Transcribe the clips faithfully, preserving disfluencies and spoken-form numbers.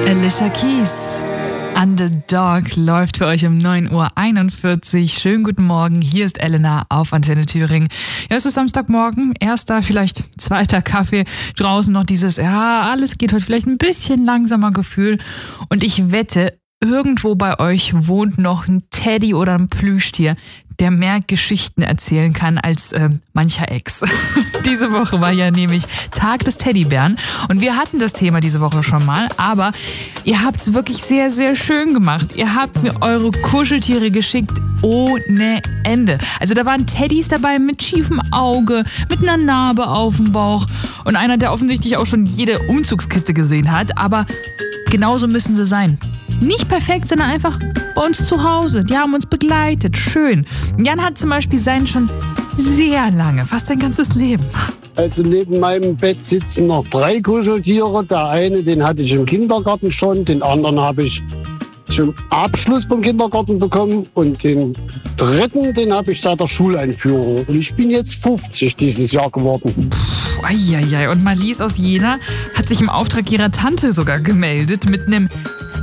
Alicia Keys. Underdog läuft für euch um neun Uhr einundvierzig. Schönen guten Morgen, hier ist Elena auf Antenne Thüringen. Ja, es ist Samstagmorgen, erster, vielleicht zweiter Kaffee. Draußen noch dieses, ja, alles geht heute vielleicht ein bisschen langsamer Gefühl. Und ich wette, irgendwo bei euch wohnt noch ein Teddy oder ein Plüschtier, der mehr Geschichten erzählen kann als äh, mancher Ex. Diese Woche war ja nämlich Tag des Teddybären und wir hatten das Thema diese Woche schon mal, aber ihr habt es wirklich sehr, sehr schön gemacht. Ihr habt mir eure Kuscheltiere geschickt ohne Ende. Also da waren Teddys dabei mit schiefem Auge, mit einer Narbe auf dem Bauch und einer, der offensichtlich auch schon jede Umzugskiste gesehen hat, aber genauso müssen sie sein. Nicht perfekt, sondern einfach bei uns zu Hause. Die haben uns begleitet. Schön. Jan hat zum Beispiel seinen schon sehr lange, fast sein ganzes Leben. Also neben meinem Bett sitzen noch drei Kuscheltiere. Der eine, den hatte ich im Kindergarten schon. Den anderen habe ich zum Abschluss vom Kindergarten bekommen. Und den dritten, den habe ich seit der Schuleinführung. Und ich bin jetzt fünfzig dieses Jahr geworden. Puh, eieiei. Und Marlies aus Jena hat sich im Auftrag ihrer Tante sogar gemeldet mit einem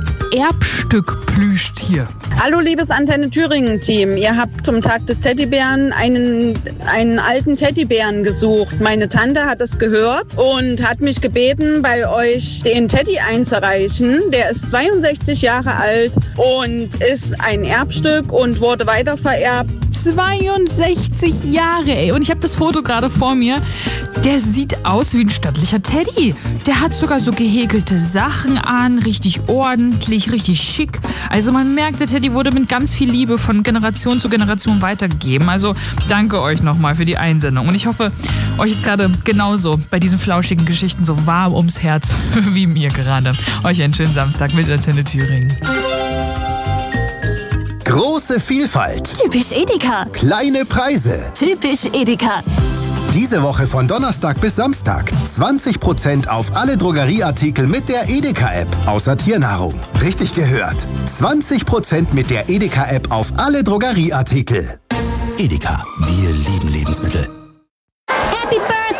Erbstück Plüschtier. Hallo liebes Antenne Thüringen Team, ihr habt zum Tag des Teddybären einen, einen alten Teddybären gesucht. Meine Tante hat es gehört und hat mich gebeten, bei euch den Teddy einzureichen. Der ist zweiundsechzig Jahre alt und ist ein Erbstück und wurde weitervererbt. zweiundsechzig Jahre, ey. Und ich habe das Foto gerade vor mir. Der sieht aus wie ein stattlicher Teddy. Der hat sogar so gehäkelte Sachen an, richtig ordentlich, richtig schick. Also man merkt, der Teddy wurde mit ganz viel Liebe von Generation zu Generation weitergegeben. Also danke euch nochmal für die Einsendung. Und ich hoffe, euch ist gerade genauso bei diesen flauschigen Geschichten so warm ums Herz wie mir gerade. Euch einen schönen Samstag mit Antenne Thüringen. Große Vielfalt. Typisch Edeka. Kleine Preise. Typisch Edeka. Diese Woche von Donnerstag bis Samstag zwanzig Prozent auf alle Drogerieartikel mit der Edeka-App, außer Tiernahrung. Richtig gehört. zwanzig Prozent mit der Edeka-App auf alle Drogerieartikel. Edeka, wir lieben Lebensmittel.